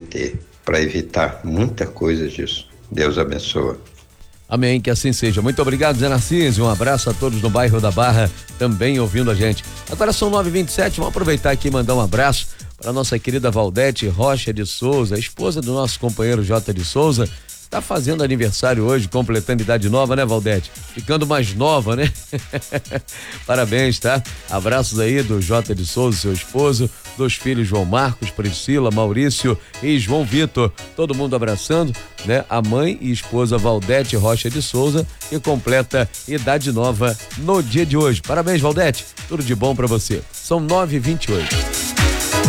ter, para evitar muita coisa disso. Deus abençoe. Amém, que assim seja. Muito obrigado, Zé Narciso. Um abraço a todos no bairro da Barra, também ouvindo a gente. Agora são 9h27, vamos aproveitar aqui e mandar um abraço para nossa querida Valdete Rocha de Souza, esposa do nosso companheiro J. de Souza. Tá fazendo aniversário hoje, completando idade nova, né, Valdete? Ficando mais nova, né? Parabéns, tá? Abraços aí do J. de Souza, seu esposo, dos filhos João Marcos, Priscila, Maurício e João Vitor. Todo mundo abraçando, né? A mãe e esposa Valdete Rocha de Souza, que completa idade nova no dia de hoje. Parabéns, Valdete. Tudo de bom pra você. São 9h28.